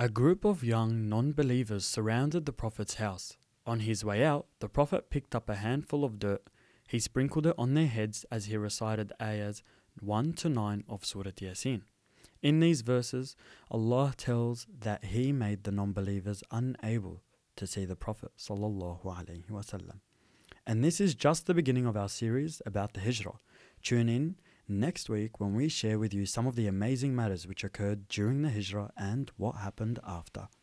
A group of young non-believers surrounded the Prophet's house. On his way out, the Prophet picked up a handful of dirt. He sprinkled it on their heads as he recited ayahs 1 to 9 of Surah Yasin. In these verses, Allah tells that He made the non-believers unable to see the Prophet sallallahu alaihi wasallam. And this is just the beginning of our series about the Hijrah. Tune in next week when we share with you some of the amazing matters which occurred during the Hijrah and what happened after.